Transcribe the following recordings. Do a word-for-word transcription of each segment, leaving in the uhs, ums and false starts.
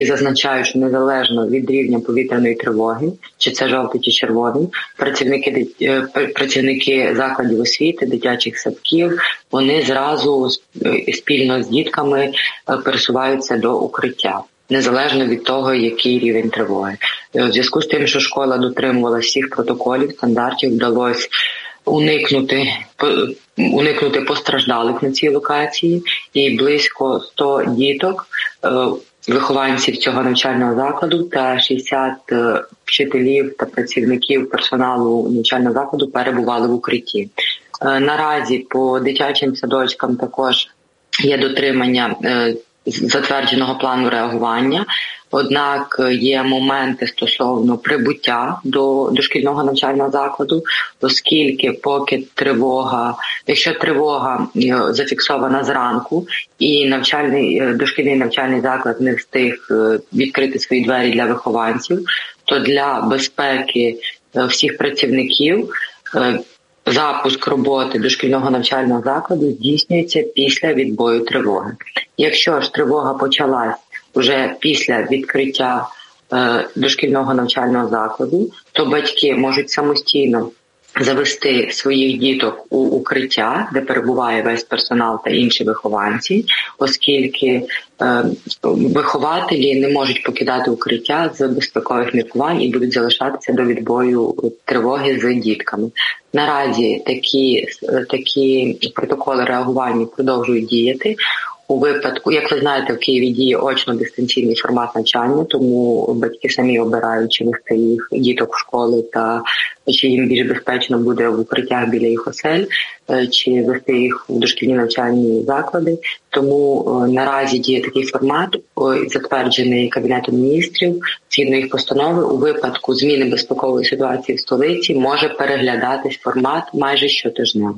зазначають, що незалежно від рівня повітряної тривоги, чи це жовтий, чи червоний, працівники, працівники закладів освіти, дитячих садків, вони зразу спільно з дітками пересуваються до укриття, незалежно від того, який рівень тривоги. У зв'язку з тим, що школа дотримувалася всіх протоколів, стандартів, вдалося уникнути, уникнути постраждалих на цій локації, і близько сто діток, вихованців цього навчального закладу та шістдесят вчителів та працівників персоналу навчального закладу перебували в укритті. Наразі по дитячим садочкам також є дотримання затвердженого плану реагування, однак є моменти стосовно прибуття до дошкільного навчального закладу, оскільки поки тривога, якщо тривога зафіксована зранку і навчальний дошкільний навчальний заклад не встиг відкрити свої двері для вихованців, то для безпеки всіх працівників запуск роботи дошкільного навчального закладу здійснюється після відбою тривоги. Якщо ж тривога почалась вже після відкриття е, дошкільного навчального закладу, то батьки можуть самостійно завести своїх діток у укриття, де перебуває весь персонал та інші вихованці, оскільки е, вихователі не можуть покидати укриття з безпекових міркувань і будуть залишатися до відбою тривоги з дітками. Наразі такі, такі протоколи реагування продовжують діяти. У випадку, як ви знаєте, в Києві діє очно-дистанційний формат навчання, тому батьки самі обирають, чи вести їх діток в школи, та чи їм більш безпечно буде в укриттях біля їх осель, чи вести їх в дошкільні навчальні заклади. Тому наразі діє такий формат, затверджений Кабінетом міністрів, згідно їх постанови, у випадку зміни безпекової ситуації в столиці може переглядатись формат майже щотижнево.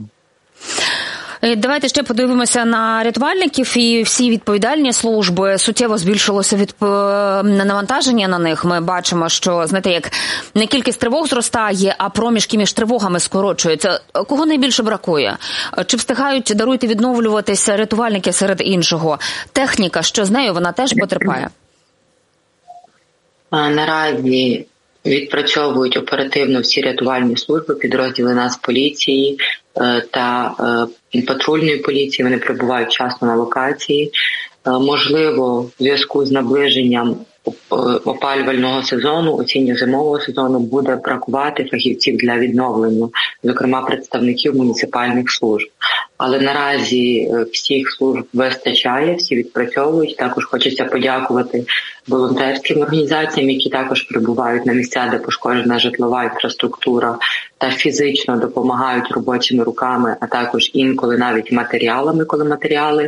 Давайте ще подивимося на рятувальників і всі відповідальні служби. Суттєво збільшилося від навантаження на них. Ми бачимо, що, знаєте, як не кількість тривог зростає, а проміжки між тривогами скорочуються. Кого найбільше бракує? Чи встигають, даруйте, відновлюватися рятувальники серед іншого? Техніка, що з нею, вона теж потерпає? Наразі відпрацьовують оперативно всі рятувальні служби, підрозділи Нацполіції та патрульної поліції, вони прибувають вчасно на локації. Можливо, в зв'язку з наближенням опалювального сезону, осінньо-зимового сезону буде бракувати фахівців для відновлення, зокрема представників муніципальних служб. Але наразі всіх служб вистачає, всі відпрацьовують. Також хочеться подякувати волонтерським організаціям, які також прибувають на місця, де пошкоджена житлова інфраструктура, та фізично допомагають робочими руками, а також інколи навіть матеріалами, коли матеріали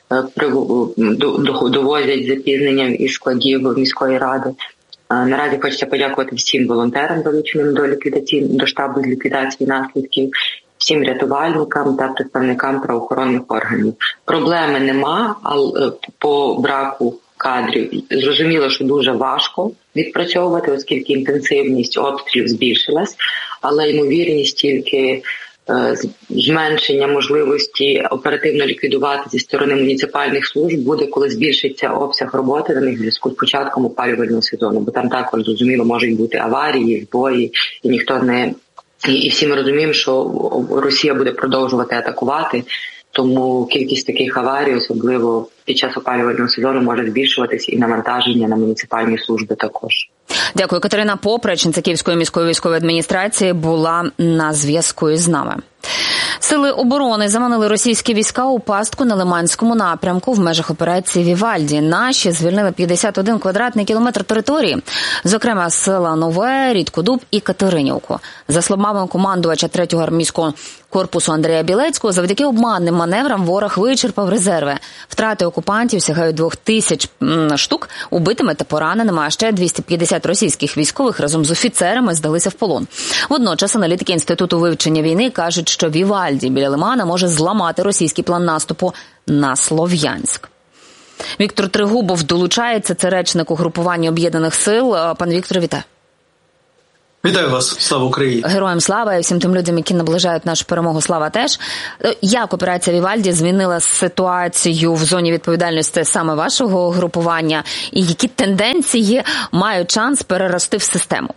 довозять з запізненням із складів міської ради. Наразі хочеться подякувати всім волонтерам, залученим до ліквідації, до штабу з ліквідації наслідків, всім рятувальникам та представникам правоохоронних органів. Проблеми нема, але по браку кадрів зрозуміло, що дуже важко відпрацьовувати, оскільки інтенсивність обстрілів збільшилась, але ймовірність тільки е, зменшення можливості оперативно ліквідувати зі сторони муніципальних служб буде, коли збільшиться обсяг роботи на них в зв'язку з початком опалювального сезону, бо там також, зрозуміло, можуть бути аварії, збої, і ніхто не... І, і всі ми розуміємо, що Росія буде продовжувати атакувати, тому кількість таких аварій, особливо під час опалювального сезону, може збільшуватись, і навантаження на муніципальні служби також. Дякую. Катерина Поп, речниця Київської міської військової адміністрації, була на зв'язку із нами. Сили оборони заманили російські війська у пастку на Лиманському напрямку в межах операції «Вівальді». Наші звільнили п'ятдесят один квадратний кілометр території, зокрема села Нове, Рідкодуб і Катеринівку. За словами командувача третього армійського корпусу Андрія Білецького, завдяки обманним маневрам ворог вичерпав резерви. Втрати окупантів сягають двох тисяч штук убитими та пораненими, а ще двісті п'ятдесят російських військових разом з офіцерами здалися в полон. Водночас аналітики Інституту вивчення війни кажуть, що Вівальді біля Лимана може зламати російський план наступу на Слов'янськ. Віктор Трегубов долучається, це речник угрупування Об'єднаних сил. Пан Віктор, вітаю. Вітаю вас, слава Україні! Героям слава і всім тим людям, які наближають нашу перемогу, слава теж. Як операція Вівальді змінила ситуацію в зоні відповідальності саме вашого групування, і які тенденції мають шанс перерости в систему?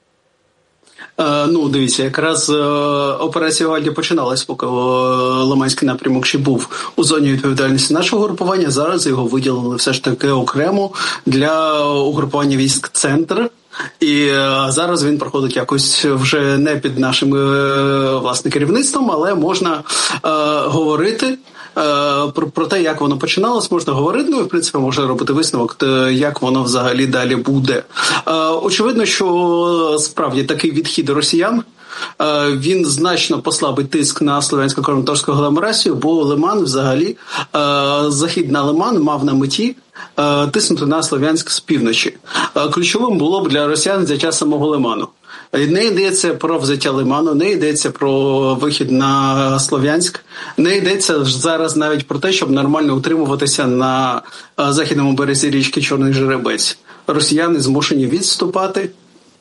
Ну, дивіться, якраз операція Вівальді починалась, поки Лиманський напрямок ще був у зоні відповідальності нашого групування. Зараз його виділили все ж таки окремо для угрупування військ «Центр». І зараз він проходить якось вже не під нашим власне керівництвом, але можна е, говорити е, про, про те, як воно починалось, можна говорити, ну і в принципі можна робити висновок, як воно взагалі далі буде. Е, очевидно, що справді такий відхід росіян, е, він значно послабить тиск на слов'янсько-краматорську агломерацію, бо Лиман взагалі, е, захід на Лиман мав на меті тиснути на Слов'янськ з півночі. Ключовим було б для росіян взяття самого Лиману. Не йдеться про взяття Лиману, не йдеться про вихід на Слов'янськ, не йдеться зараз навіть про те, щоб нормально утримуватися на західному березі річки Чорний Жеребець. Росіяни змушені відступати.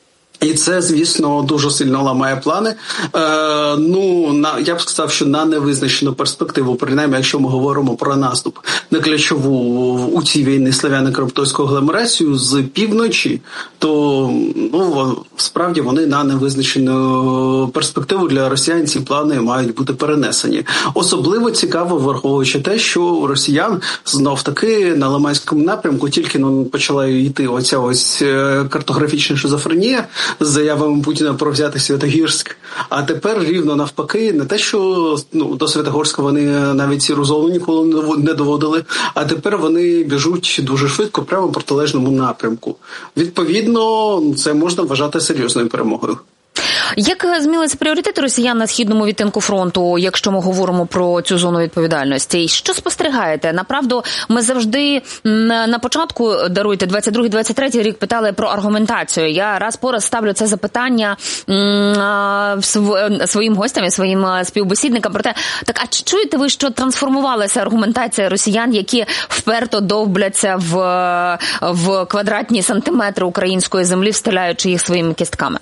І це, звісно, дуже сильно ламає плани. Е, ну, на, я б сказав, що на невизначену перспективу, принаймні, якщо ми говоримо про наступ на ключову у цій війні слов'яно-краматорську агломерацію з півночі, то ну, справді вони на невизначену перспективу для росіян ці плани мають бути перенесені. Особливо цікаво, враховуючи те, що у росіян знов-таки на Лиманському напрямку тільки ну, почала йти оця ось картографічна шизофренія, з заявами Путіна про взяти Святогірськ, а тепер рівно навпаки, не те, що ну, до Святогорська вони навіть сіру зону ніколи не доводили, а тепер вони біжуть дуже швидко прямо в протилежному напрямку. Відповідно, це можна вважати серйозною перемогою. Як змінилися пріоритети росіян на східному відтинку фронту, якщо ми говоримо про цю зону відповідальності? Що спостерігаєте? Направду, ми завжди на початку, даруйте, двадцять другий двадцять третій рік питали про аргументацію. Я раз по раз ставлю це запитання своїм гостям і своїм співбесідникам про те, так, а чи чуєте ви, що трансформувалася аргументація росіян, які вперто довбляться в, в квадратні сантиметри української землі, встиляючи їх своїми кістками?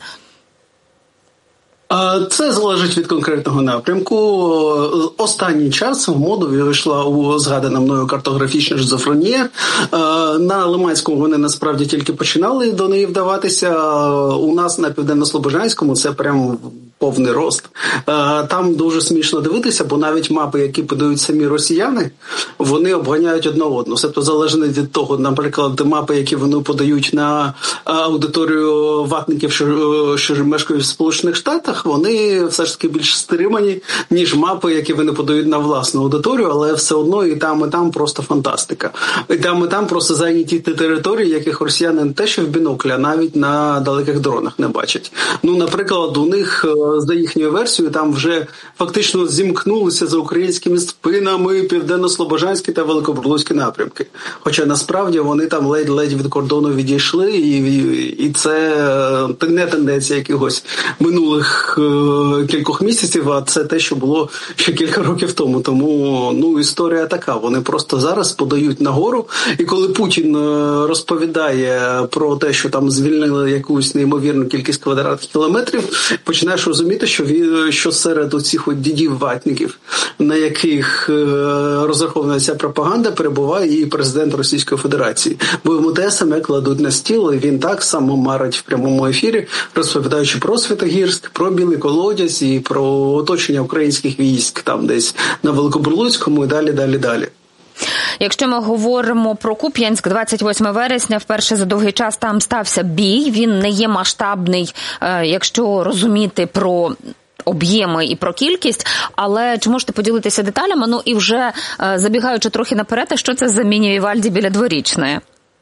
Це залежить від конкретного напрямку. Останній час в моду вийшла у згадана мною картографічна шизофренія. На Лиманському вони насправді тільки починали до неї вдаватися. У нас на Південно-Слобожанському це прямо повний рост. Там дуже смішно дивитися, бо навіть мапи, які подають самі росіяни, вони обганяють одна одну. Тобто залежно від того, наприклад, мапи, які вони подають на аудиторію ватників, що, що мешкають в Сполучених Штатах, вони все ж таки більш стримані, ніж мапи, які вони подають на власну аудиторію, але все одно і там, і там просто фантастика. І там, і там просто зайняті ті території, яких росіяни не те, що в біноклі, а навіть на далеких дронах не бачать. Ну, наприклад, у них, за їхньою версією, там вже фактично зімкнулися за українськими спинами Південно-Слобожанські та Великобурлуцькі напрямки. Хоча насправді вони там ледь-ледь від кордону відійшли, і, і це не тенденція якихось минулих кількох місяців, а це те, що було ще кілька років тому. Тому, ну, історія така. Вони просто зараз подають нагору, і коли Путін розповідає про те, що там звільнили якусь неймовірну кількість квадратних кілометрів, починаєш розуміти, що він, що серед оцих от дідів-ватників, на яких розрахована ця пропаганда, перебуває і президент Російської Федерації. Бо йому те саме кладуть на стіл, і він так само марить в прямому ефірі, розповідаючи про Святогірськ, про Білий Колодязь і про оточення українських військ там десь на Великобурлуцькому і далі, далі, далі. Якщо ми говоримо про Куп'янськ, двадцять восьмого вересня, вперше за довгий час там стався бій. Він не є масштабний, якщо розуміти про об'єми і про кількість, але чи можете поділитися деталями? Ну і вже забігаючи трохи наперед, що це за міні-Вівальді біля Дворічної?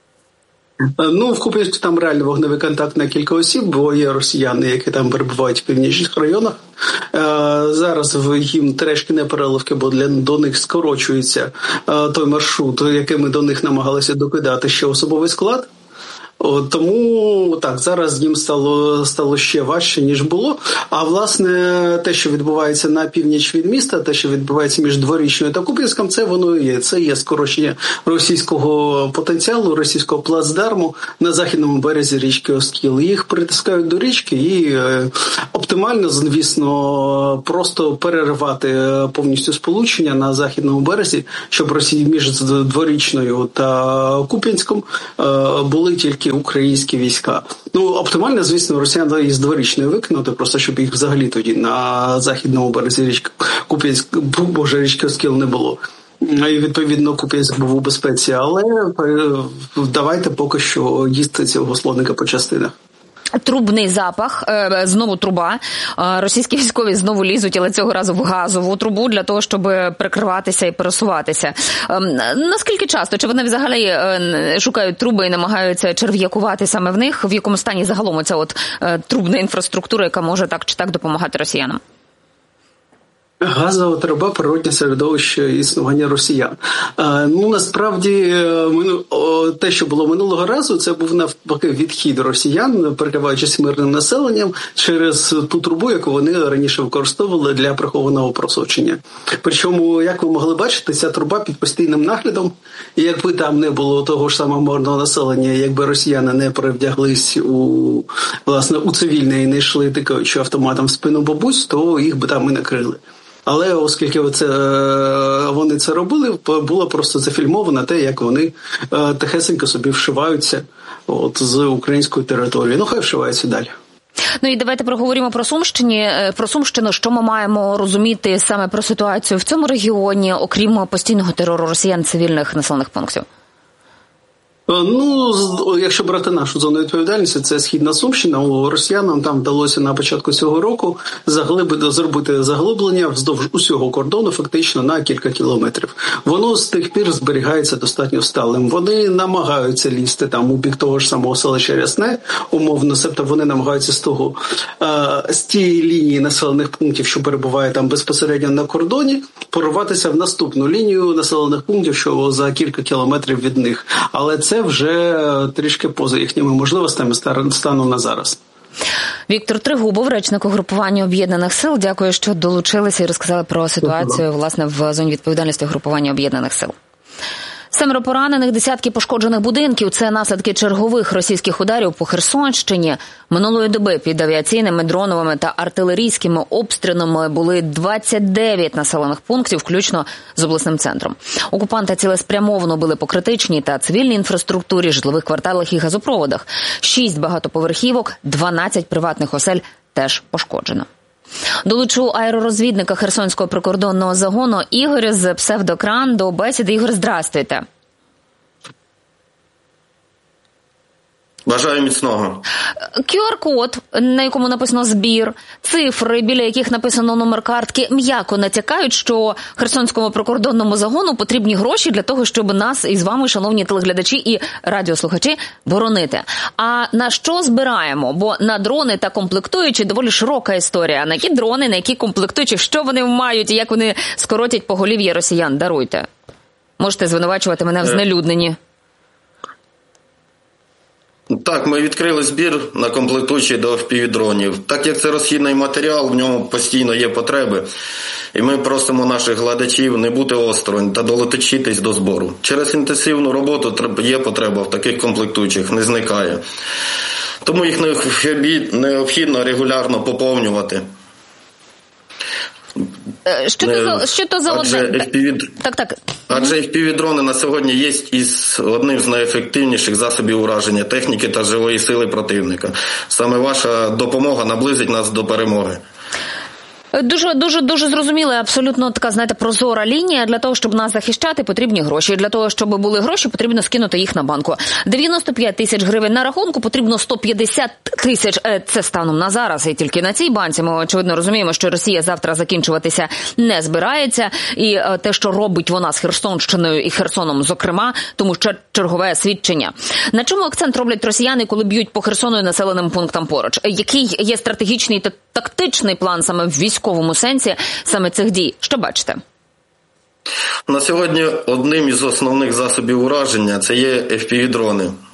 Ну, в Куп'янську там реально вогневий контакт на кілька осіб, бо є росіяни, які там перебувають в північних районах. Зараз їм трешки не переливки, бо для, до них скорочується той маршрут, яким ми до них намагалися докидати ще особовий склад. Тому так, зараз їм стало, стало ще важче, ніж було. А власне те, що відбувається на північ від міста, те, що відбувається між Дворічною та Куп'янськом, це воно і є. Це є скорочення російського потенціалу, російського плацдарму на західному березі річки Оскіл. Їх притискають до річки і е, оптимально, звісно, просто переривати повністю сполучення на західному березі, щоб Росії між Дворічною та Куп'янськом е, були тільки українські війська. Ну, оптимально, звісно, росіян із Дворічної викинути, просто щоб їх взагалі тоді на західному березі річки Куп'янськ, боже, річки Оскіл не було. І, відповідно, Куп'янськ був у безпеці, але давайте поки що їсти цього слоника по частинах. Трубний запах, знову труба. Російські військові знову лізуть, але цього разу в газову трубу для того, щоб прикриватися і пересуватися. Наскільки часто? Чи вони взагалі шукають труби і намагаються черв'якувати саме в них? В якому стані загалом оця от трубна інфраструктура, яка може так чи так допомагати росіянам? Газова труба – природне середовище існування росіян. Ну, насправді, те, що було минулого разу, це був навпаки відхід росіян, перекриваючись мирним населенням через ту трубу, яку вони раніше використовували для прихованого просочення. Причому, як ви могли бачити, ця труба під постійним наглядом, і якби там не було того ж самого мирного населення, якби росіяни не перевдяглись у, власне, у цивільне і не йшли тикаючи автоматом в спину бабусь, то їх би там і накрили. Але оскільки це, вони це робили, було просто зафільмовано те, як вони тихесенько собі вшиваються от, з української території. Ну, хай вшиваються далі. Ну і давайте проговоримо про Сумщині, про Сумщину. Що ми маємо розуміти саме про ситуацію в цьому регіоні, окрім постійного терору росіян цивільних населених пунктів? Ну, якщо брати нашу зону відповідальності, це Східна Сумщина. У росіянам там вдалося на початку цього року заглибити, зробити заглиблення вздовж усього кордону фактично на кілька кілометрів. Воно з тих пір зберігається достатньо сталим. Вони намагаються лізти там у бік того ж самого селища Рясне, умовно, себто вони намагаються з того, з тієї лінії населених пунктів, що перебуває там безпосередньо на кордоні, порватися в наступну лінію населених пунктів, що за кілька кілометрів від них. Але це Це вже трішки поза їхніми можливостями станом на зараз. Віктор Трегубов, речник угрупування Об'єднаних сил. Дякую, що долучилися і розказали про ситуацію, власне, в зоні відповідальності угрупування Об'єднаних сил. Семеро поранених, десятки пошкоджених будинків – це наслідки чергових російських ударів по Херсонщині. Минулої доби під авіаційними, дроновими та артилерійськими обстрілами були двадцять дев'ять населених пунктів, включно з обласним центром. Окупанти цілеспрямовано били по критичній та цивільній інфраструктурі, житлових кварталах і газопроводах. Шість багатоповерхівок, дванадцять приватних осель теж пошкоджено. Долучу аеророзвідника Херсонського прикордонного загону Ігоря з псевдокран до бесіди. Ігор, здрастуйте. Бажаю міцного. ку ар-код, на якому написано «збір», цифри, біля яких написано номер картки, м'яко натякають, що Херсонському прикордонному загону потрібні гроші для того, щоб нас із вами, шановні телеглядачі і радіослухачі, боронити. А на що збираємо? Бо на дрони та комплектуючі доволі широка історія. На які дрони, на які комплектуючі, що вони мають і як вони скоротять поголів'я росіян? Даруйте. Можете звинувачувати мене в знелюдненні. Так, ми відкрили збір на комплектуючі до еф пі ві-дронів. Так як це розхідний матеріал, в ньому постійно є потреби. І ми просимо наших глядачів не бути осторонь та долучитись до збору. Через інтенсивну роботу є потреба в таких комплектуючих, не зникає. Тому їх необхідно регулярно поповнювати. Що то за, що то за адже одне? еф пі ві... Так, так. Адже еф пі ві-дрони на сьогодні є із одним з найефективніших засобів ураження техніки та живої сили противника. Саме ваша допомога наблизить нас до перемоги. Дуже, дуже, дуже зрозуміла, абсолютно така, знаєте, прозора лінія. Для того, щоб нас захищати, потрібні гроші. Для того, щоб були гроші, потрібно скинути їх на банку. дев'яносто п'ять тисяч гривень на рахунку, потрібно сто п'ятдесят тисяч. Це станом на зараз. І тільки на цій банці ми, очевидно, розуміємо, що Росія завтра закінчуватися не збирається. І те, що робить вона з Херсонщиною і Херсоном, зокрема, тому що чергове свідчення. На чому акцент роблять росіяни, коли б'ють по Херсону і населеним пунктам поруч? Який є стратегічний та тактичний план саме в військовому сенсі саме цих дій? Що бачите? На сьогодні одним із основних засобів ураження це є еф пі ві-дрони.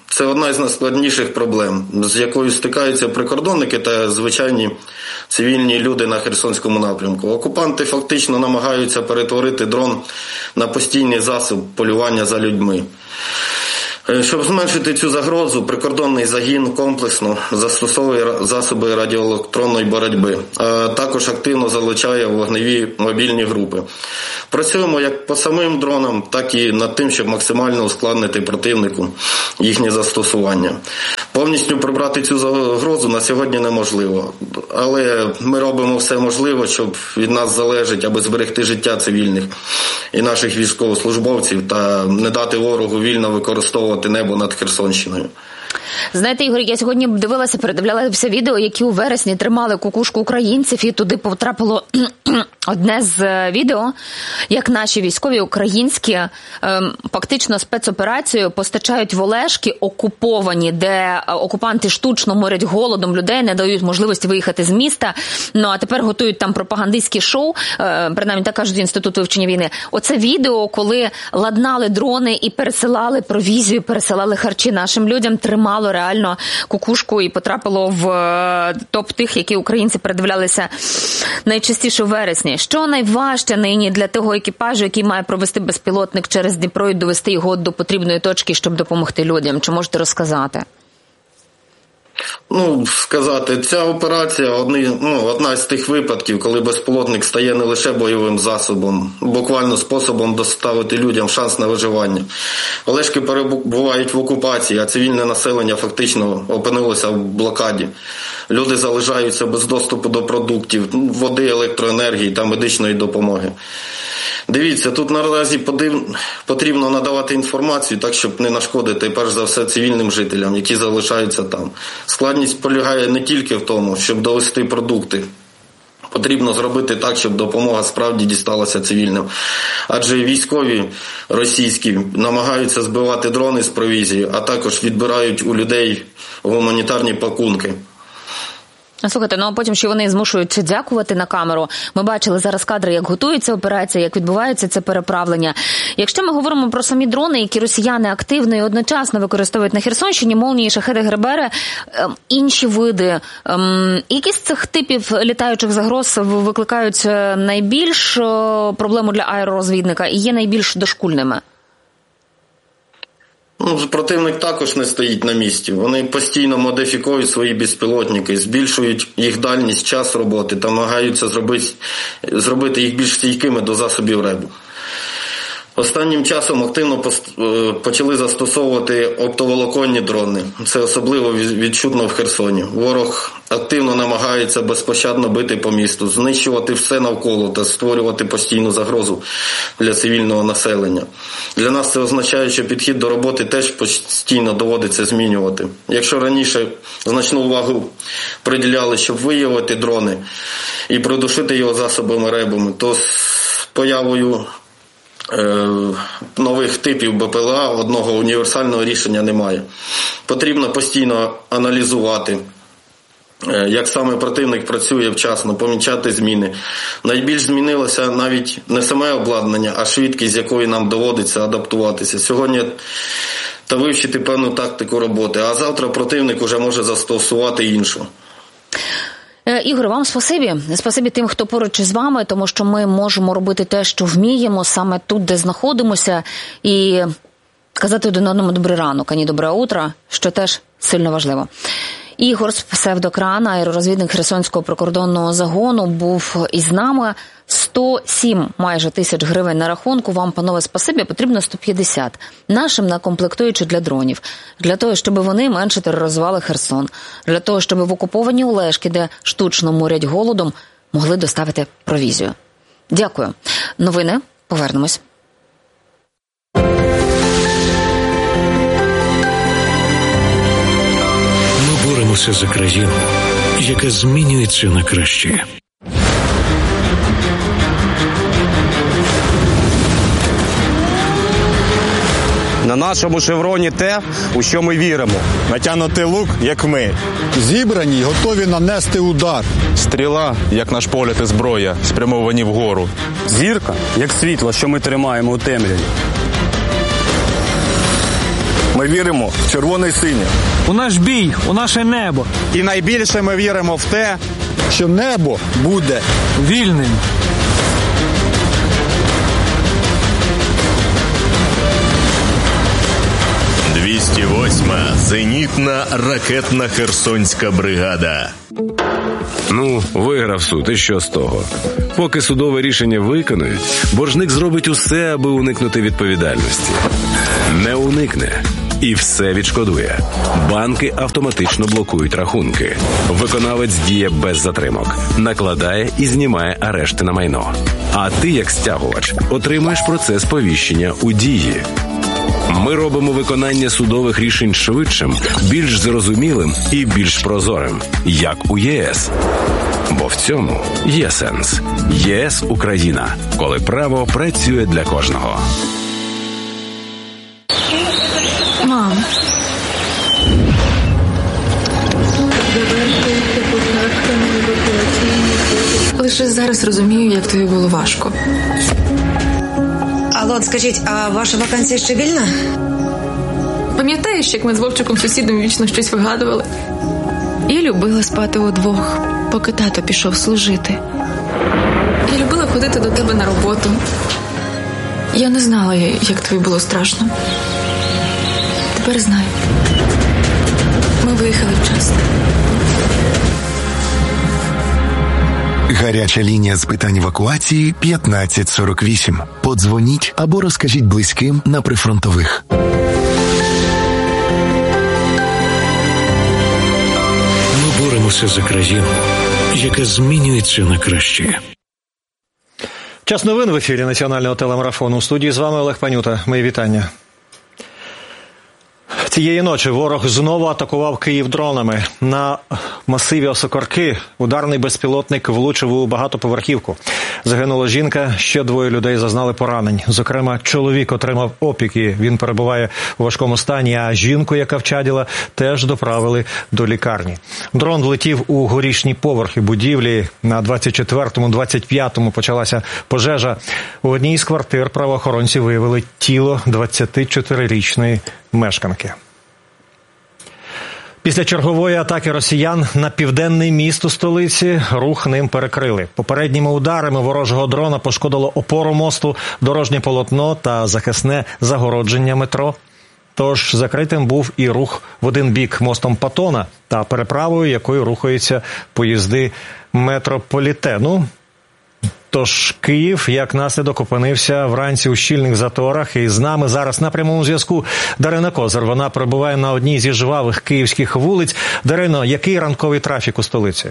Це одна із найскладніших проблем, з якою стикаються прикордонники та звичайні цивільні люди на Херсонському напрямку. Окупанти фактично намагаються перетворити дрон на постійний засіб полювання за людьми. Щоб зменшити цю загрозу, прикордонний загін комплексно застосовує засоби радіоелектронної боротьби, а також активно залучає вогневі мобільні групи. Працюємо як по самим дронам, так і над тим, щоб максимально ускладнити противнику їхнє застосування. Повністю прибрати цю загрозу на сьогодні неможливо, але ми робимо все можливе, щоб від нас залежить, аби зберегти життя цивільних і наших військовослужбовців та не дати ворогу вільно використовувати небо над Херсонщиною. Знаєте, Ігор, я сьогодні дивилася, передивлялася відео, які у вересні тримали кукушку українців, і туди потрапило одне з відео, як наші військові українські фактично спецоперацією постачають в Олешки окуповані, де окупанти штучно морять голодом людей, не дають можливості виїхати з міста, ну а тепер готують там пропагандистські шоу, принаймні так кажуть Інститут вивчення війни. Оце відео, коли ладнали дрони і пересилали провізію, пересилали харчі нашим людям, тримало реально кукушку і потрапило в топ тих, які українці передивлялися найчастіше у вересні. Що найважче нині для того екіпажу, який має провести безпілотник через Дніпро і довести його до потрібної точки, щоб допомогти людям? Чи можете розказати? Ну, сказати, ця операція одні, ну, одна з тих випадків, коли безпілотник стає не лише бойовим засобом, буквально способом доставити людям шанс на виживання. Олешки перебувають в окупації, а цивільне населення фактично опинилося в блокаді. Люди залишаються без доступу до продуктів, води, електроенергії та медичної допомоги. Дивіться, тут наразі потрібно надавати інформацію так, щоб не нашкодити, перш за все, цивільним жителям, які залишаються там. Складність полягає не тільки в тому, щоб довести продукти. Потрібно зробити так, щоб допомога справді дісталася цивільним. Адже військові російські намагаються збивати дрони з провізією, а також відбирають у людей гуманітарні пакунки. Слухайте, ну а потім ще вони змушують дякувати на камеру. Ми бачили зараз кадри, як готується операція, як відбувається це переправлення. Якщо ми говоримо про самі дрони, які росіяни активно і одночасно використовують на Херсонщині, молнії, шахеди, гребери, інші види, які з цих типів літаючих загроз викликають найбільш проблему для аеророзвідника і є найбільш дошкульними? Ну, противник також не стоїть на місці. Вони постійно модифікують свої безпілотники, збільшують їх дальність, час роботи та намагаються зробити, зробити їх більш стійкими до засобів РЕБ. Останнім часом активно почали застосовувати оптоволоконні дрони. Це особливо відчутно в Херсоні. Ворог активно намагається безпощадно бити по місту, знищувати все навколо та створювати постійну загрозу для цивільного населення. Для нас це означає, що підхід до роботи теж постійно доводиться змінювати. Якщо раніше значну увагу приділяли, щоб виявити дрони і придушити його засобами РЕБами, то з появою нових типів БПЛА одного універсального рішення немає. Потрібно постійно аналізувати, як саме противник працює вчасно, помічати зміни. Найбільш змінилося навіть не саме обладнання, а швидкість, з якою нам доводиться адаптуватися. Сьогодні та вивчити певну тактику роботи, а завтра противник уже може застосувати іншу. Ігор, вам спасибі. Спасибі тим, хто поруч із вами, тому що ми можемо робити те, що вміємо, саме тут, де знаходимося, і казати один одному добрий ранок, а не добре утро, що теж сильно важливо. Ігор з псевдокран, аеророзвідник Херсонського прикордонного загону, був із нами. сто сім майже тисяч гривень на рахунку. Вам, панове, спасибі, потрібно сто п'ятдесят. Нашим на комплектуючі для дронів. Для того, щоб вони менше тероризували Херсон. Для того, щоб в окуповані Олешки, де штучно морять голодом, могли доставити провізію. Дякую. Новини. Повернемось. Ми боремося за країну, яка змінюється на краще. На нашому шевроні те, у що ми віримо. Натягнутий лук, як ми. Зібрані й готові нанести удар. Стріла, як наш погляд і зброя, спрямовані вгору. Зірка, як світло, що ми тримаємо у темряві. Ми віримо в червоне і синє. У наш бій, у наше небо. І найбільше ми віримо в те, що небо буде вільним. двісті восьма зенітна ракетна Херсонська бригада. Ну, виграв суд, і що з того? Поки судове рішення виконують, боржник зробить усе, аби уникнути відповідальності. Не уникне. І все відшкодує. Банки автоматично блокують рахунки. Виконавець діє без затримок. Накладає і знімає арешти на майно. А ти, як стягувач, отримаєш процес повіщення у дії. Ми робимо виконання судових рішень швидшим, більш зрозумілим і більш прозорим, як у ЄС. Бо в цьому є сенс. ЄС Україна. Коли право працює для кожного. Мам. Лише зараз розумію, як тобі було важко. Алло, скажіть, а ваша вакансія ще вільна? Пам'ятаєш, як ми з Вовчиком сусідом вічно щось вигадували? Я любила спати удвох, поки тато пішов служити. Я любила ходити до тебе на роботу. Я не знала, як тобі було страшно. Тепер знаю. Ми виїхали вчасно. Гаряча лінія з питань евакуації п'ятнадцять сорок вісім. Подзвоніть або розкажіть близьким на прифронтових. Ми боремося за країну, яка змінюється на краще. Час новин в ефірі національного телемарафону. У студії з вами Олег Панюта. Мої вітання. Цієї ночі ворог знову атакував Київ дронами. На масиві Осокорки ударний безпілотник влучив у багатоповерхівку. Загинула жінка, ще двоє людей зазнали поранень. Зокрема, чоловік отримав опіки, він перебуває у важкому стані, а жінку, яка вчаділа, теж доправили до лікарні. Дрон влетів у горішні поверхи будівлі. На двадцять четвертому - двадцять п'ятому почалася пожежа. У одній з квартир правоохоронці виявили тіло двадцятичотирирічної мешканки. Після чергової атаки росіян на південний міст у столиці рух ним перекрили. Попередніми ударами ворожого дрона пошкодило опору мосту, дорожнє полотно та захисне загородження метро. Тож закритим був і рух в один бік мостом Патона та переправою, якою рухаються поїзди метрополітену. Тож Київ, як наслідок, опинився вранці у щільних заторах. І з нами зараз на прямому зв'язку Дарина Козир. Вона перебуває на одній зі жвавих київських вулиць. Дарино, який ранковий трафік у столиці?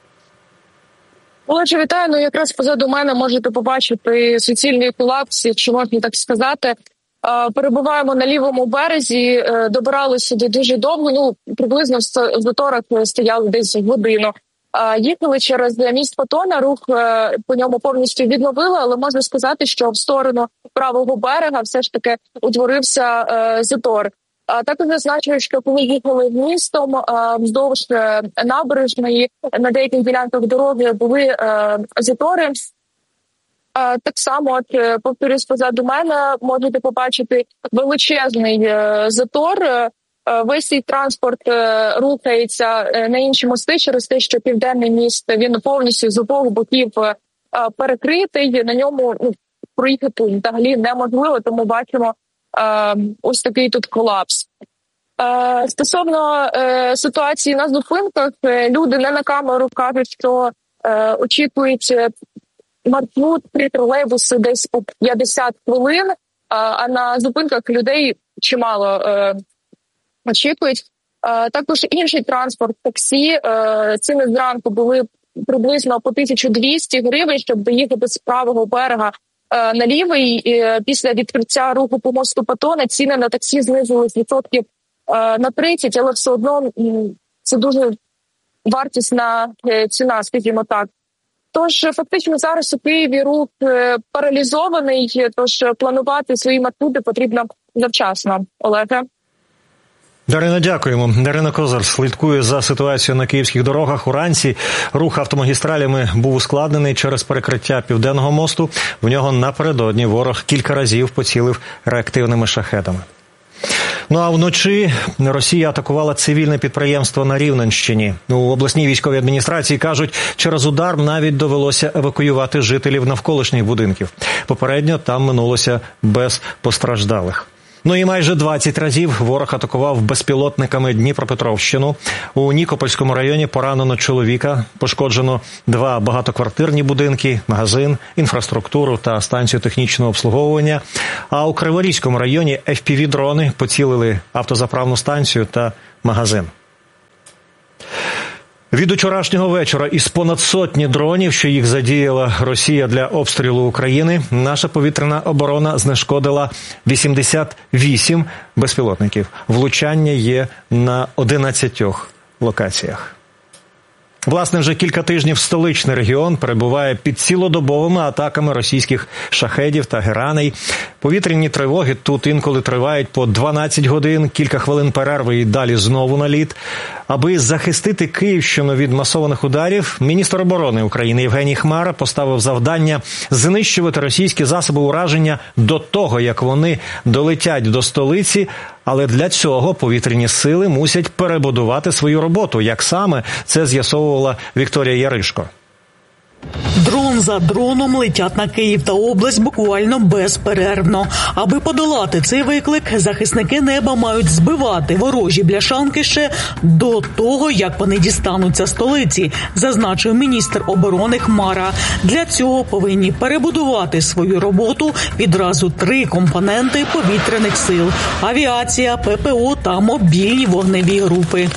Олеже, вітаю. Ну, якраз позаду мене можете побачити суцільний колапс, якщо можна так сказати. Перебуваємо на лівому березі, добиралися сюди дуже довго, ну, приблизно в заторах стояли десь годину. Їхали через міст Патона, рух по ньому повністю відновили, але можна сказати, що в сторону правого берега все ж таки утворився затор. Також зазначаю, що коли їхали містом вздовж набережної, на деяких ділянках дороги були затори. Так само, от, повторюсь, позаду мене можете побачити величезний затор. Весь цей транспорт рухається на інші мости через те, що південний міст, він повністю з обох боків перекритий, на ньому ну, проїхати взагалі неможливо, тому бачимо ось такий тут колапс. Стосовно ситуації на зупинках, люди не на камеру кажуть, що очікують маршрут при тролейбусі десь по п'ятдесят хвилин, а на зупинках людей чимало очікують. Також інший транспорт, таксі, ціни зранку були приблизно по тисячу двісті гривень, щоб доїхати з правого берега на лівий. Після відкриття руху по мосту Патона ціни на таксі знизились відсотків на тридцять, але все одно це дуже вартісна ціна, скажімо так. Тож фактично зараз у Києві рух паралізований, тож планувати свої маршрути потрібно завчасно. Олеге. Дарина, дякуємо. Дарина Козир слідкує за ситуацією на київських дорогах. Уранці рух автомагістралями був ускладнений через перекриття Південного мосту. В нього напередодні ворог кілька разів поцілив реактивними шахедами. Ну а вночі Росія атакувала цивільне підприємство на Рівненщині. У обласній військовій адміністрації кажуть, через удар навіть довелося евакуювати жителів навколишніх будинків. Попередньо там минулося без постраждалих. Ну і майже двадцять разів ворог атакував безпілотниками Дніпропетровщину. У Нікопольському районі поранено чоловіка, пошкоджено два багатоквартирні будинки, магазин, інфраструктуру та станцію технічного обслуговування. А у Криворізькому районі еф пі ві-дрони поцілили автозаправну станцію та магазин. Від учорашнього вечора із понад сотні дронів, що їх задіяла Росія для обстрілу України, наша повітряна оборона знешкодила вісімдесят вісім безпілотників. Влучання є на одинадцятьох локаціях. Власне, вже кілька тижнів столичний регіон перебуває під цілодобовими атаками російських шахедів та гераней. Повітряні тривоги тут інколи тривають по дванадцять годин, кілька хвилин перерви і далі знову наліт. Аби захистити Київщину від масованих ударів, міністр оборони України Євгеній Хмара поставив завдання знищувати російські засоби ураження до того, як вони долетять до столиці. Але для цього повітряні сили мусять перебудувати свою роботу. Як саме, це з'ясовувала Вікторія Яришко. Дрон за дроном летять на Київ та область буквально безперервно. Аби подолати цей виклик, захисники неба мають збивати ворожі бляшанки ще до того, як вони дістануться столиці, зазначив міністр оборони Хмара. Для цього повинні перебудувати свою роботу відразу три компоненти повітряних сил – авіація, пе пе о та мобільні вогневі групи.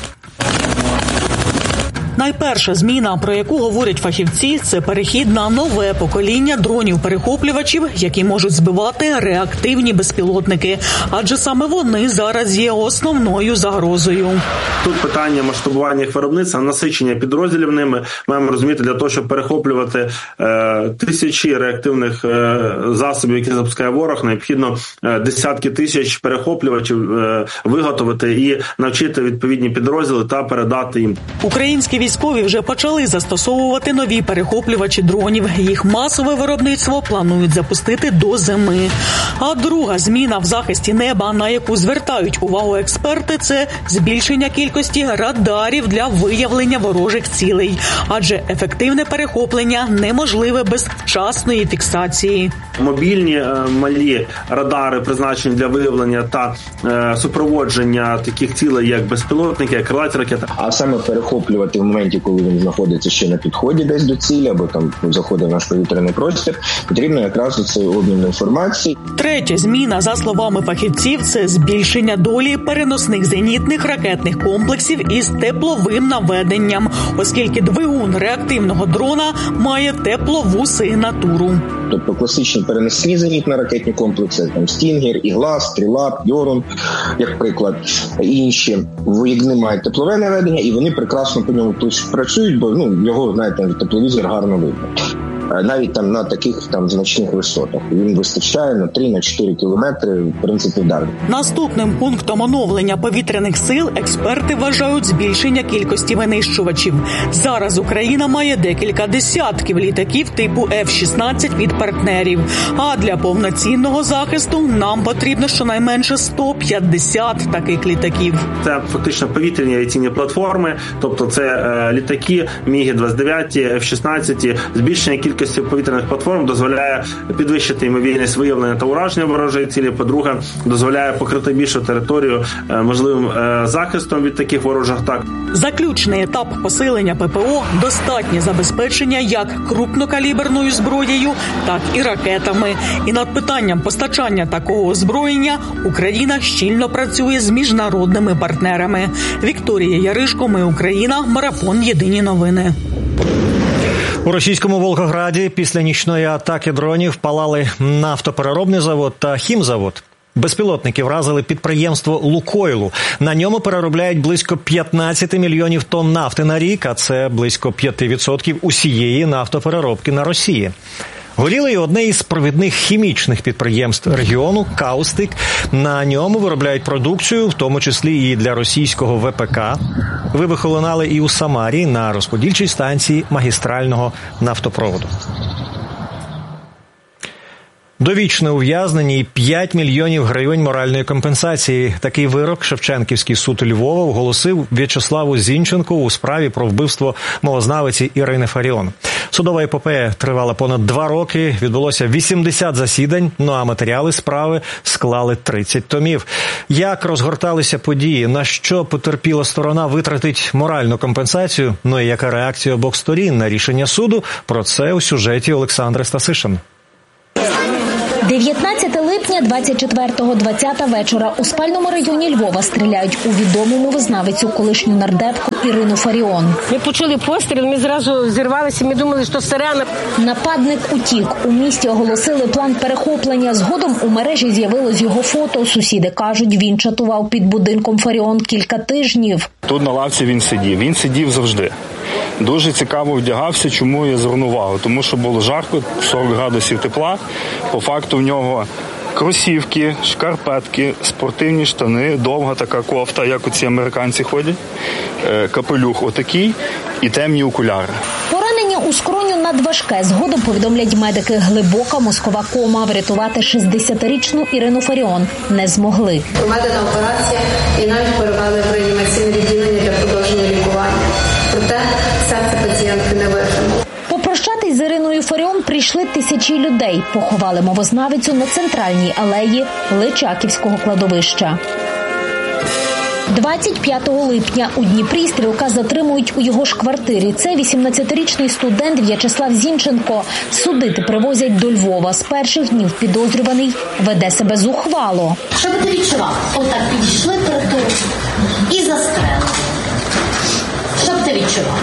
Найперша зміна, про яку говорять фахівці, це перехід на нове покоління дронів-перехоплювачів, які можуть збивати реактивні безпілотники. Адже саме вони зараз є основною загрозою. Тут питання масштабування їх виробництва, насичення підрозділів ними. Маємо розуміти, для того, щоб перехоплювати е, тисячі реактивних е, засобів, які запускає ворог, необхідно е, десятки тисяч перехоплювачів е, виготовити і навчити відповідні підрозділи та передати їм. Українські військові вже почали застосовувати нові перехоплювачі дронів. Їх масове виробництво планують запустити до зими. А друга зміна в захисті неба, на яку звертають увагу експерти, це збільшення кількості радарів для виявлення ворожих цілей. Адже ефективне перехоплення неможливе без вчасної фіксації. Мобільні е, малі радари, призначені для виявлення та е, супроводження таких цілей, як безпілотники, як крилаті ракети. А саме перехоплювати в моменті, коли він знаходиться ще на підході десь до цілі, або там заходить в наш повітряний простір, потрібно якраз цей обмін інформації. Третя зміна, за словами фахівців, це збільшення долі переносних зенітних ракетних комплексів із тепловим наведенням, оскільки двигун реактивного дрона має теплову сигнатуру. Тобто класичні перенесені зенітно-ракетні комплекси, там Стінгер, Ігла, Стріла, Йорун, як приклад, інші, вони мають теплове наведення і вони прекрасно по ньому працюють, бо ну його, знаєте, тепловізор гарно видно. Навіть там на таких там значних висотах. Він вистачає на три-чотири кілометри, в принципі, далі. Наступним пунктом оновлення повітряних сил експерти вважають збільшення кількості винищувачів. Зараз Україна має декілька десятків літаків типу еф шістнадцять від партнерів. А для повноцінного захисту нам потрібно щонайменше сто п'ятдесят таких літаків. Це фактично повітряні авіаційні платформи, тобто це е, літаки Міг двадцять дев'ять, еф шістнадцять, збільшення кількості Кількості повітряних платформ дозволяє підвищити ймовірність виявлення та ураження ворожої цілі. По-друге, дозволяє покрити більшу територію можливим захистом від таких ворожих атак. Заключний етап посилення пе пе о – достатнє забезпечення як крупнокаліберною зброєю, так і ракетами. І над питанням постачання такого озброєння Україна щільно працює з міжнародними партнерами. Вікторія Яришко, Ми Україна, Марафон Єдині новини. У російському Волгограді після нічної атаки дронів палали нафтопереробний завод та хімзавод. Безпілотники вразили підприємство «Лукойлу». На ньому переробляють близько п'ятнадцять мільйонів тонн нафти на рік, а це близько п'ять відсотків усієї нафтопереробки на Росії. Горіло й одне із провідних хімічних підприємств регіону – «Каустик». На ньому виробляють продукцію, в тому числі і для російського ве пе ка. Вибухи лунали і у Самарі на розподільчій станції магістрального нафтопроводу. Довічне ув'язнення і п'ять мільйонів гривень моральної компенсації. Такий вирок Шевченківський суд Львова оголосив В'ячеславу Зінченку у справі про вбивство мовознавиці Ірини Фаріон. Судова епопея тривала понад два роки, відбулося вісімдесят засідань, ну а матеріали справи склали тридцять томів. Як розгорталися події, на що потерпіла сторона витратить моральну компенсацію, ну і яка реакція обох сторін на рішення суду, про це у сюжеті Олександри Стасишин. дев'ятнадцяте липня, двадцять четвертого двадцята вечора у спальному районі Львова стріляють у відому мовознавицю, колишню нардепку Ірину Фаріон. Ми почули постріл, ми зразу зірвалися, ми думали, що сирена. Нападник утік. У місті оголосили план перехоплення. Згодом у мережі з'явилось його фото. Сусіди кажуть, він чатував під будинком Фаріон кілька тижнів. Тут на лавці він сидів. Він сидів завжди. Дуже цікаво вдягався, чому я звернув увагу. Тому що було жарко, сорок градусів тепла. По факту в нього кросівки, шкарпетки, спортивні штани, довга така кофта, як оці американці ходять, капелюх отакий і темні окуляри. Поранення у скроню надважке. Згодом, повідомлять медики, глибока мозкова кома. Врятувати шістдесятирічну Ірину Фаріон не змогли. Проведена операція і навіть перевели в реанімаційне відділення для продовження лікування. Проте серце пацієнтки не витримало. Попрощатись з Іриною Фаріон прийшли тисячі людей. Поховали мовознавицю на центральній алеї Личаківського кладовища. двадцять п'ятого липня у Дніпрі стрілка затримують у його ж квартирі. Це вісімнадцятирічний студент В'ячеслав Зінченко. Судити привозять до Львова. З перших днів підозрюваний веде себе зухвало. Що би ти відчував? Отак підійшли перед тобою і застрелили. Що б ти відчував?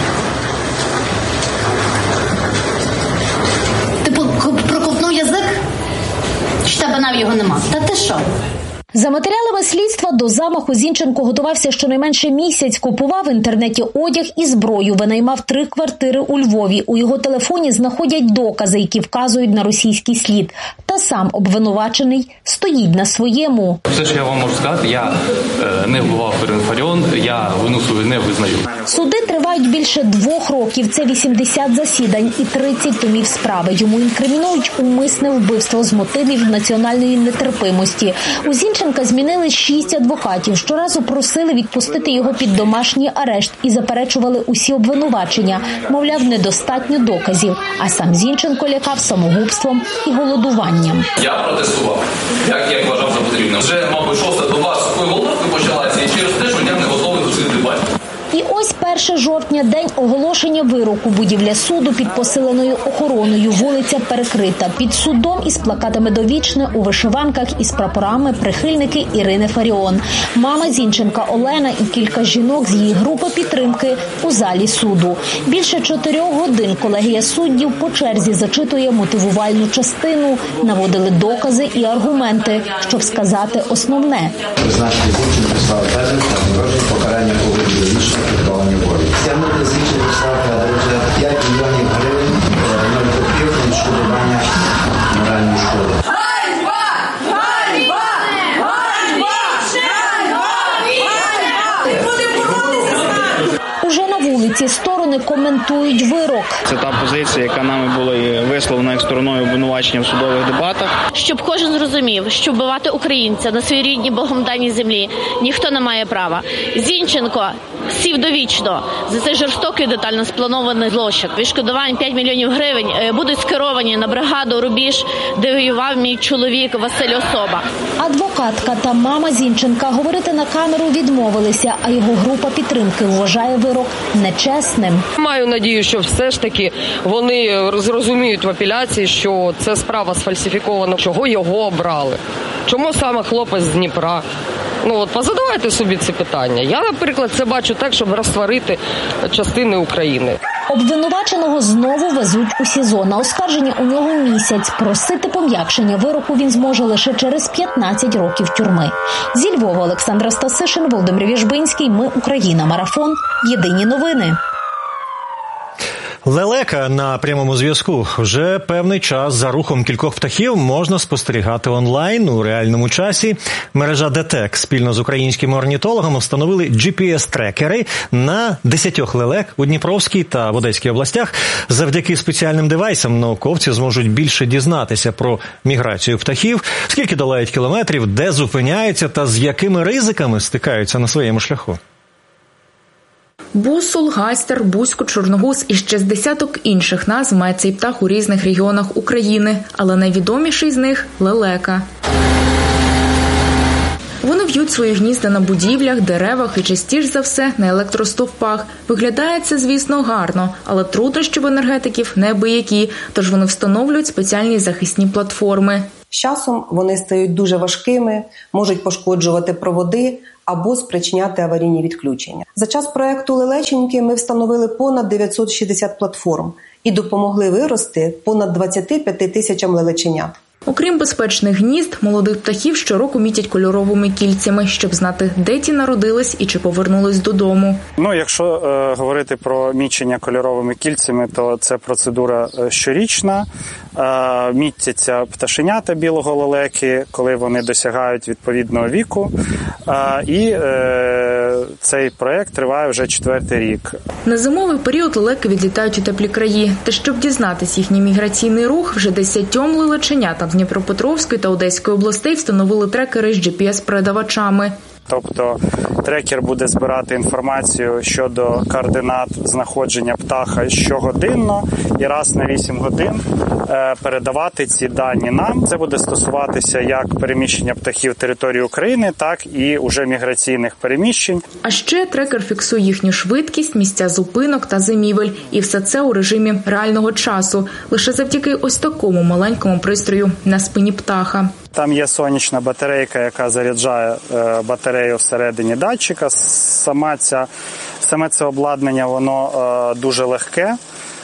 Ти проковтнув язик? Чи тебе навіть його нема? Та ти що? За матеріалами слідства, до замаху Зінченко готувався щонайменше місяць, купував в інтернеті одяг і зброю, винаймав три квартири у Львові. У його телефоні знаходять докази, які вказують на російський слід. Та сам обвинувачений стоїть на своєму. Все, що я вам можу сказати, я е, не вбивав Ірину Фаріон, я вину свою не визнаю. Суди тривають більше двох років. Це вісімдесят засідань і тридцять томів справи. Йому інкримінують умисне вбивство з мотивів національної нетерпимості. У Зінченка змінили шість адвокатів. Щоразу просили відпустити його під домашній арешт і заперечували усі обвинувачення. Мовляв, недостатньо доказів. А сам Зінченко лякав самогубством і голодуванням. Я протестував, як я вважав за потрібне. Вже, мабуть, шоста доба сухої голодки почалася, і через те, що я не готовий дослідити батька. І ось першого жовтня, день оголошення вироку. Будівля суду під посиленою охороною. Вулиця перекрита. Під судом із плакатами «Довічне» у вишиванках із прапорами прихильники Ірини Фаріон. Мама Зінченка Олена і кілька жінок з її групи підтримки у залі суду. Більше чотирьох годин колегія суддів по черзі зачитує мотивувальну частину. Наводили докази і аргументи, щоб сказати основне. Призначити Зінченко Слава Федоровича на загрожує покарання у вигляді довічного позбавлення волі. Стягнути Зінченка Слава Федоровича п'ять мільйонів гривень на відповідь відшкодування моральної шкоди. Уже на вулиці сторони коментують вирок. Це та позиція, яка нами була висловлена як стороною обвинувачення в судових дебатах. Щоб кожен зрозумів, що вбивати українця на своїй рідній Богом даній землі ніхто не має права. Зінченко сів довічно за цей жорстокий детально спланований злочин. Відшкодування п'ять мільйонів гривень будуть скеровані на бригаду «Рубіж», де воював мій чоловік Василь Особа. Адвокатка та мама Зінченка говорити на камеру відмовилися, а його група підтримки вважає вирок нечесним. Маю надію, що все ж таки вони зрозуміють в апеляції, що це справа сфальсифікована, чого його обрали. Чому саме хлопець з Дніпра? Ну от позадавайте собі ці питання. Я, наприклад, це бачу так, щоб розсварити частини України. Обвинуваченого знову везуть у СІЗО. На оскарження у нього місяць. Просити пом'якшення вироку він зможе лише через п'ятнадцять років тюрми. Зі Львова Олександра Стасишин, Володимир Вєжбинський. Ми Україна. Марафон. Єдині новини. Лелека на прямому зв'язку. Вже певний час за рухом кількох птахів можна спостерігати онлайн у реальному часі. Мережа ДТЕК спільно з українськими орнітологами встановили джі пі ес-трекери на десятьох лелек у Дніпровській та в Одеській областях. Завдяки спеціальним девайсам науковці зможуть більше дізнатися про міграцію птахів, скільки долають кілометрів, де зупиняються та з якими ризиками стикаються на своєму шляху. Бусол, гайстер, бузько, чорногуз і ще з десяток інших назв має цей птах у різних регіонах України, але найвідоміший з них – лелека. Вони в'ють свої гнізда на будівлях, деревах і частіше за все на електростовпах. Виглядає це, звісно, гарно, але труднощі в енергетиків неабиякі, тож вони встановлюють спеціальні захисні платформи. З часом вони стають дуже важкими, можуть пошкоджувати проводи або спричиняти аварійні відключення. За час проекту «Лелеченьки» ми встановили понад дев'ятсот шістдесят платформ і допомогли вирости понад двадцяти п'яти тисячам лелеченят. Окрім безпечних гнізд, молодих птахів щороку мітять кольоровими кільцями, щоб знати, де ті народились і чи повернулись додому. Ну, якщо е, говорити про мічення кольоровими кільцями, то це процедура щорічна. Е, мітяться пташенята білого лелеки, коли вони досягають відповідного віку. Е, і е, цей проєкт триває вже четвертий рік. На зимовий період лелеки відлітають у теплі краї. Та щоб дізнатись їхній міграційний рух, вже десятьом лелеченятам з Дніпропетровської та Одеської областей встановили трекери з джі пі ес-передавачами. Тобто трекер буде збирати інформацію щодо координат знаходження птаха щогодинно і раз на вісім годин передавати ці дані нам. Це буде стосуватися як переміщення птахів території України, так і уже міграційних переміщень. А ще трекер фіксує їхню швидкість, місця зупинок та зимівель. І все це у режимі реального часу. Лише завдяки ось такому маленькому пристрою на спині птаха. Там є сонячна батарейка, яка заряджає е, батарею всередині датчика. Сама ця, саме це обладнання, воно е, дуже легке.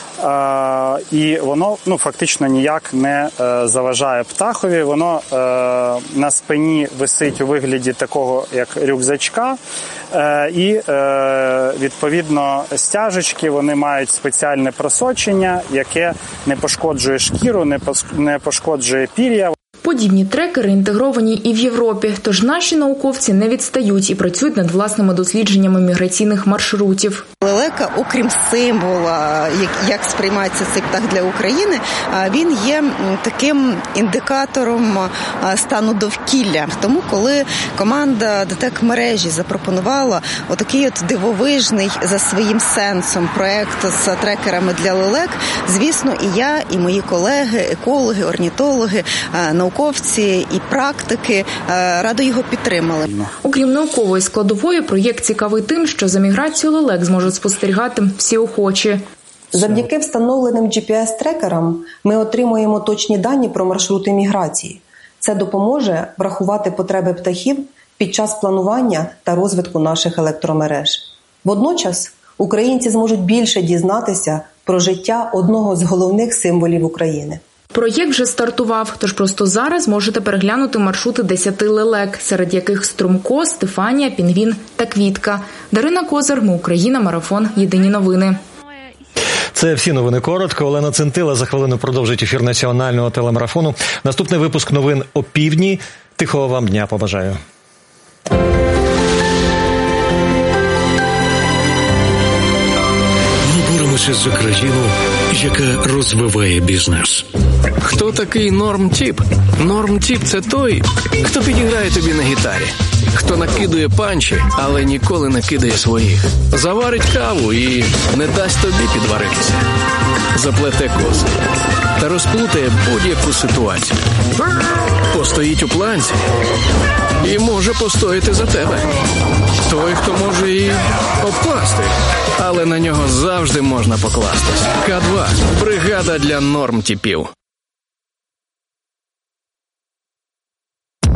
Е, і воно ну, фактично ніяк не е, заважає птахові. Воно е, на спині висить у вигляді такого, як рюкзачка. Е, і, е, відповідно, стяжечки, вони мають спеціальне просочення, яке не пошкоджує шкіру, не, пос, не пошкоджує пір'я. Подібні трекери інтегровані і в Європі, тож наші науковці не відстають і працюють над власними дослідженнями міграційних маршрутів. Лелека, окрім символа, як, як сприймається цей птах для України, він є таким індикатором стану довкілля. Тому, коли команда ДТЕК-мережі запропонувала отакий от дивовижний за своїм сенсом проект з трекерами для лелек, звісно, і я, і мої колеги, екологи, орнітологи, науковці і практики радо його підтримали. Окрім наукової складової, проєкт цікавий тим, що за міграцією лелек зможуть спостерігати всі охочі. Завдяки встановленим джі пі ес-трекерам ми отримуємо точні дані про маршрути міграції. Це допоможе врахувати потреби птахів під час планування та розвитку наших електромереж. Водночас українці зможуть більше дізнатися про життя одного з головних символів України. Проєкт вже стартував, тож просто зараз можете переглянути маршрути десяти лелек, серед яких Струмко, Стефанія, Пінгвін та Квітка. Дарина Козир, Ми Україна, Марафон, Єдині новини. Це всі новини коротко. Олена Центила за хвилину продовжить ефір національного телемарафону. Наступний випуск новин о півдні. Тихого вам дня побажаю. Ми боремося за країну, яка розвиває бізнес. Хто такий норм-тіп? Норм-тіп – це той, хто підіграє тобі на гітарі. Хто накидує панчі, але ніколи не кидає своїх. Заварить каву і не дасть тобі підваритися. Заплете коси та розплутає будь-яку ситуацію. Постоїть у планці і може постояти за тебе. Той, хто може і обкласти, але на нього завжди можна покластись. Ка два – бригада для норм-тіпів.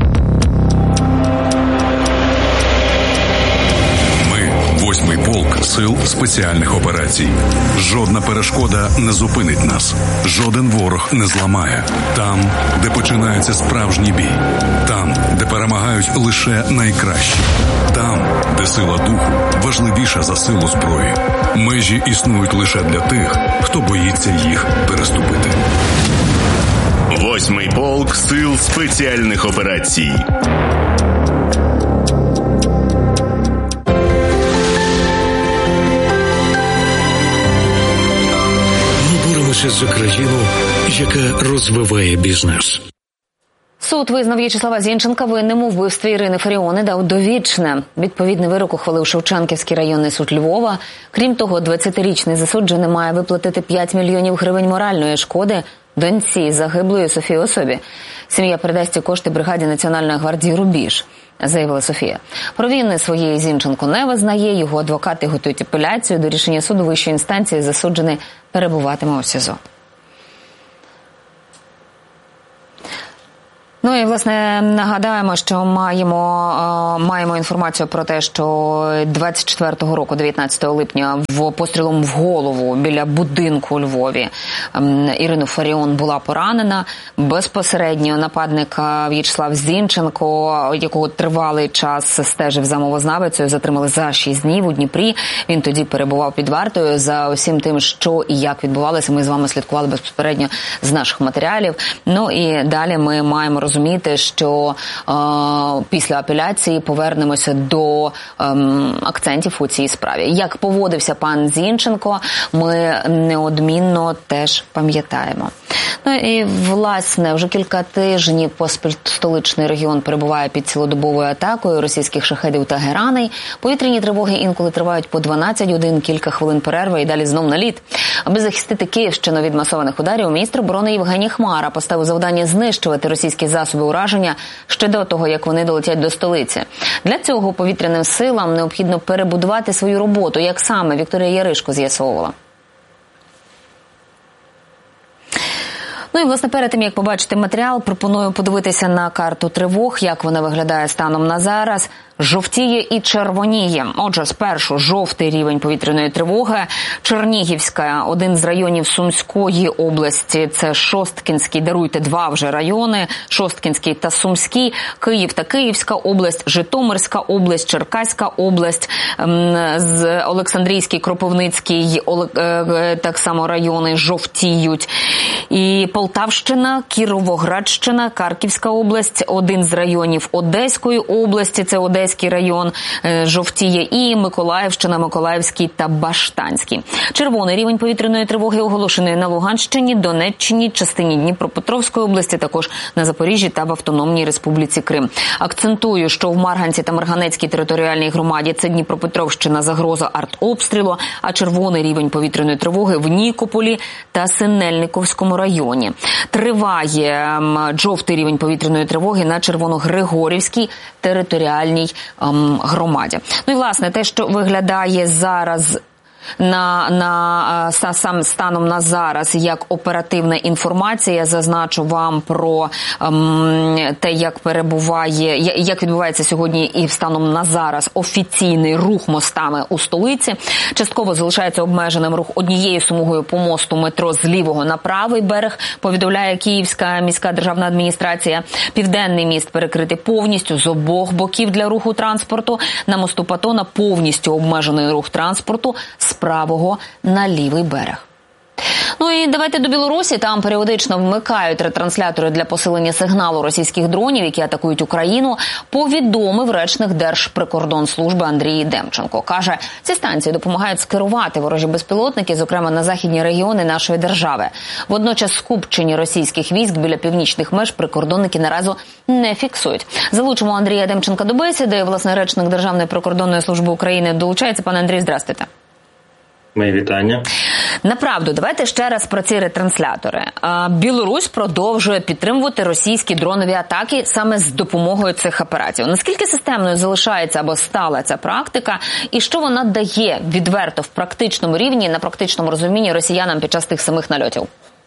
Восьмий полк Сил спеціальних операцій. Жодна перешкода не зупинить нас. Жоден ворог не зламає. Там, де починається справжній бій. Там, де перемагають лише найкращі. Там, де сила духу важливіша за силу зброї. Межі існують лише для тих, хто боїться їх переступити. Восьмий полк Сил спеціальних операцій. Ми боремося за країну, яка розвиває бізнес. Суд визнав В'ячеслава Зінченка винним у вбивстві Ірини Фаріон і дав довічне. Відповідний вирок ухвалив Шевченківський районний суд Львова. Крім того, двадцятирічний засуджений має виплатити п'ять мільйонів гривень моральної шкоди доньці загиблої Софії Особі. Сім'я передасть ці кошти бригаді Національної гвардії «Рубіж», заявила Софія. Провини своєї Зінченко не визнає, його адвокати готують апеляцію. До рішення суду вищої інстанції засуджений перебуватиме у СІЗО. Ну і, власне, нагадаємо, що маємо, маємо інформацію про те, що двадцять четвертого року, дев'ятнадцятого липня, в пострілом в голову біля будинку у Львові Ірину Фаріон була поранена. Безпосередньо нападник В'ячеслав Зінченко, якого тривалий час стежив за мовознавицею, затримали за шість днів у Дніпрі. Він тоді перебував під вартою. За усім тим, що і як відбувалося, ми з вами слідкували безпосередньо з наших матеріалів. Ну і далі ми маємо розуміти, розуміти, що е, після апеляції повернемося до е, акцентів у цій справі. Як поводився пан Зінченко, ми неодмінно теж пам'ятаємо. Ну і, власне, вже кілька тижнів поспіль столичний регіон перебуває під цілодобовою атакою російських шахедів та гераней. Повітряні тривоги інколи тривають по дванадцять годин, кілька хвилин перерви і далі знов наліт. Аби захистити Київщину від масованих ударів, міністр оборони Євгеній Хмара поставив завдання знищувати російські засоби ураження ще до того, як вони долетять до столиці. Для цього повітряним силам необхідно перебудувати свою роботу. Як саме, Вікторія Яришко з'ясовувала. Ну і, власне, перед тим, як побачити матеріал, пропоную подивитися на карту тривог, як вона виглядає станом на зараз. Жовтіє і червоніє. Отже, спершу жовтий рівень повітряної тривоги. Чернігівська, один з районів Сумської області, це Шосткінський, даруйте, два вже райони, Шосткінський та Сумський, Київ та Київська область, Житомирська область, Черкаська область, з Олександрійський, Кропивницький, так само райони жовтіють. І Полтавщина, Кіровоградщина, Харківська область, один з районів Одеської області, це Одеський район, жовтіє, і Миколаївщина, Миколаївський та Баштанський. Червоний рівень повітряної тривоги оголошений на Луганщині, Донеччині, частині Дніпропетровської області, також на Запоріжжі та в Автономній Республіці Крим. Акцентую, що в Марганці та Марганецькій територіальній громаді це Дніпропетровщина, загроза артобстрілу, а червоний рівень повітряної тривоги в Нікополі та Синельниковському районі. Триває жовтий рівень повітряної тривоги на Червоногригорівській територіальній ем, громаді. Ну і, власне, те, що виглядає зараз на, на сам станом на зараз як оперативна інформація, зазначу вам про ем, те, як перебуває, як відбувається сьогодні і станом на зараз офіційний рух мостами у столиці. Частково залишається обмеженим рух однією смугою по мосту метро з лівого на правий берег, повідомляє Київська міська державна адміністрація. Південний міст перекритий повністю з обох боків для руху транспорту. На мосту Патона повністю обмежений рух транспорту з правого на лівий берег. Ну і давайте до Білорусі. Там періодично вмикають ретранслятори для посилення сигналу російських дронів, які атакують Україну, повідомив речник Держприкордонслужби Андрій Демченко. Каже, ці станції допомагають скерувати ворожі безпілотники, зокрема на західні регіони нашої держави. Водночас скупчення російських військ біля північних меж прикордонники наразі не фіксують. Залучимо Андрія Демченка до бесіди. Власне, речник Державної прикордонної служби України долучається. Пане Андрій, здрастуйте. Мої вітання. Направду, давайте ще раз про ці ретранслятори. Білорусь продовжує підтримувати російські дронові атаки саме з допомогою цих апаратів. Наскільки системною залишається або стала ця практика, і що вона дає відверто в практичному рівні, на практичному розумінні росіянам під час тих самих нальотів?